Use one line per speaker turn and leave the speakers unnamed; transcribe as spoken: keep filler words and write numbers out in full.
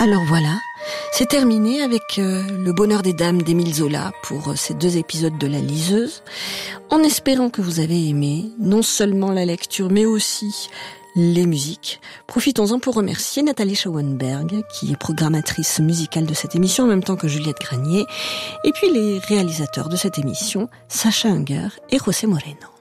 Alors voilà, c'est terminé avec euh, Le bonheur des dames d'Émile Zola pour euh, ces deux épisodes de La Liseuse, en espérant que vous avez aimé non seulement la lecture mais aussi les musiques. Profitons-en pour remercier Nathalie Schauenberg, qui est programmatrice musicale de cette émission en même temps que Juliette Granier, et puis les réalisateurs de cette émission, Sacha Unger et José Moreno.